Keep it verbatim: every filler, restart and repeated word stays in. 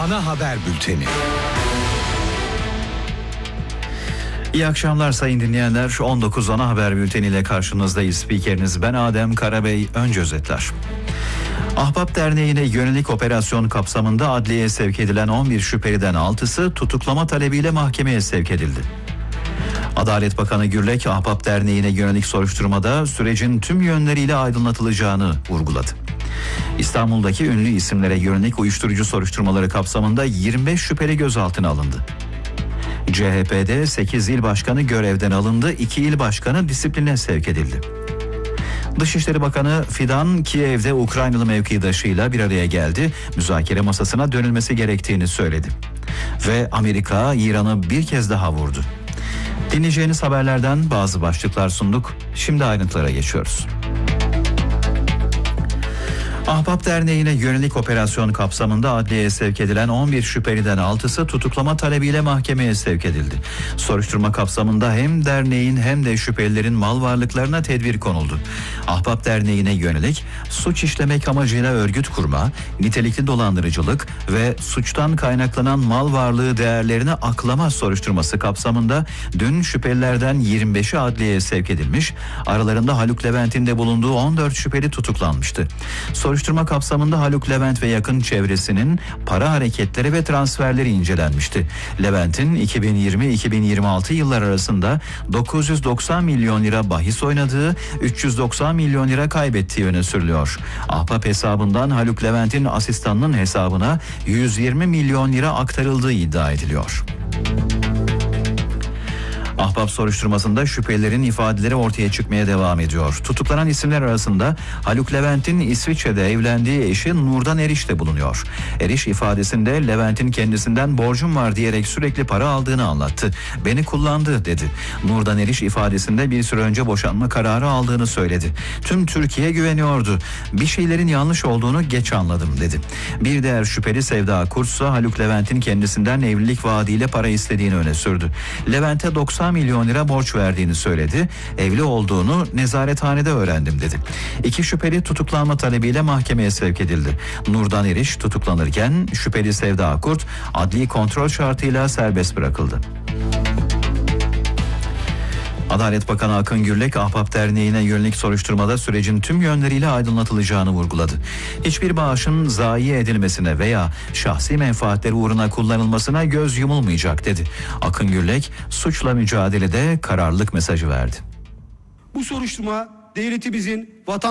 Ana Haber Bülteni. İyi akşamlar sayın dinleyenler. on dokuz Ana Haber Bülteni ile karşınızdayız. Spikeriniz ben Adem Karabey. Önce özetler. Ahbap Derneği'ne yönelik operasyon kapsamında adliyeye sevk edilen on bir şüpheliden altısı tutuklama talebiyle mahkemeye sevk edildi. Adalet Bakanı Gürlek, Ahbap Derneği'ne yönelik soruşturmada sürecin tüm yönleriyle aydınlatılacağını vurguladı. İstanbul'daki ünlü isimlere yönelik uyuşturucu soruşturmaları kapsamında yirmi beş şüpheli gözaltına alındı. C H P'de sekiz il başkanı görevden alındı, iki il başkanı disipline sevk edildi. Dışişleri Bakanı Fidan Kiev'de Ukraynalı mevkidaşıyla bir araya geldi, müzakere masasına dönülmesi gerektiğini söyledi. Ve Amerika İran'ı bir kez daha vurdu. Dinleyeceğiniz haberlerden bazı başlıklar sunduk, şimdi ayrıntılara geçiyoruz. Ahbap Derneği'ne yönelik operasyon kapsamında adliyeye sevk edilen on bir şüpheliden altısı tutuklama talebiyle mahkemeye sevk edildi. Soruşturma kapsamında hem derneğin hem de şüphelilerin mal varlıklarına tedbir konuldu. Ahbap Derneği'ne yönelik suç işlemek amacıyla örgüt kurma, nitelikli dolandırıcılık ve suçtan kaynaklanan mal varlığı değerlerini aklama soruşturması kapsamında dün şüphelilerden yirmi beşi adliyeye sevk edilmiş, aralarında Haluk Levent'in de bulunduğu on dört şüpheli tutuklanmıştı. Soruşturma kapsamında Haluk Levent ve yakın çevresinin para hareketleri ve transferleri incelenmişti. Levent'in iki bin yirmi iki bin yirmi altı yıllar arasında dokuz yüz doksan milyon lira bahis oynadığı, üç yüz doksan milyon lira kaybettiği öne sürülüyor. Ahbap hesabından Haluk Levent'in asistanının hesabına yüz yirmi milyon lira aktarıldığı iddia ediliyor. Ahbap soruşturmasında şüphelilerin ifadeleri ortaya çıkmaya devam ediyor. Tutuklanan isimler arasında Haluk Levent'in İsviçre'de evlendiği eşi Nurdan Eriş de bulunuyor. Eriş ifadesinde Levent'in kendisinden borcum var diyerek sürekli para aldığını anlattı. Beni kullandı dedi. Nurdan Eriş ifadesinde bir süre önce boşanma kararı aldığını söyledi. Tüm Türkiye güveniyordu. Bir şeylerin yanlış olduğunu geç anladım dedi. Bir diğer şüpheli Sevda Kurtsa Haluk Levent'in kendisinden evlilik vaadiyle para istediğini öne sürdü. Levent'e doksan milyon lira borç verdiğini söyledi. Evli olduğunu nezarethanede öğrendim dedi. İki şüpheli tutuklanma talebiyle mahkemeye sevk edildi. Nurdan Eriş tutuklanırken şüpheli Sevda Kurt adli kontrol şartıyla serbest bırakıldı. Adalet Bakanı Akın Gürlek, Ahbap Derneği'ne yönelik soruşturmada sürecin tüm yönleriyle aydınlatılacağını vurguladı. Hiçbir bağışın zayi edilmesine veya şahsi menfaatleri uğruna kullanılmasına göz yumulmayacak dedi. Akın Gürlek, suçla mücadelede kararlılık mesajı verdi. Bu soruşturma devletimizin, vatan